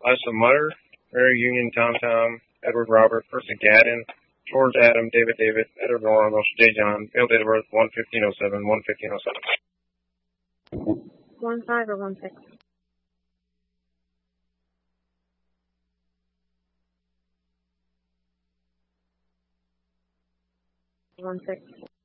Lisa Mutter, Mary Union Tom Tom, Edward Robert, Percy Gaddon, George Adam, David David, Edward Normal, J. John, Bill date of birth 1/15/07, 1/15/07. 1-5 or 1-6? 1-6.